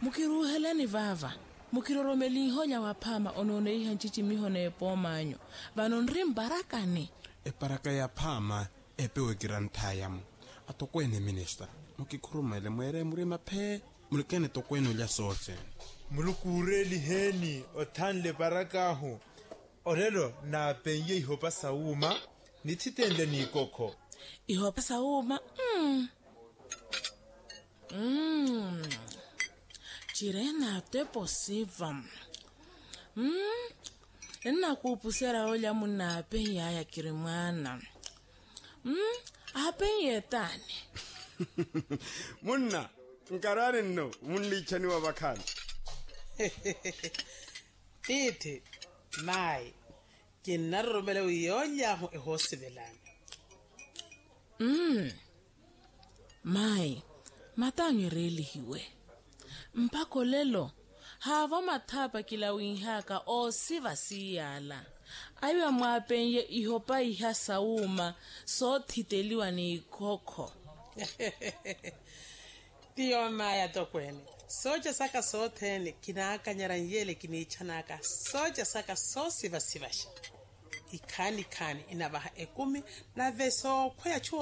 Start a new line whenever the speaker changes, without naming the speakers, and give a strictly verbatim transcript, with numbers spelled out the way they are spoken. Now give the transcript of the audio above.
mukiruhelani vava mukiroromeli honya waphama onone ihanchichi mihone epomanyo vanonri mbarakane
eparaka ya phama epewe kiranthayam atokwene minister mukikhurumele mwere muri maphe mulikene tokwene lya sote
mulukureli heni othanle barakahu orelo na penye ihopa sauma nithitende nikokho
ihopa sauma mm mm chirena te posiva mm enna kupusera olya munape yaya kirimwana mm ape yetane
munna nkarare no munlichani wa bakhana
tite mai kinarromele uyonya ho ehosibelana
mm mai matanyo reli hiwe mpako lelo hava mathapa kila winhaka o siva siyala aywa mwapenye ihopa iha sauma so thiteliwa ni khokho
Tio maya tokwene soja saka sothene kinaka nyaranyele kinichanaka soja saka so siva sivasha ikhani khani inabaha ekumi na veso khoya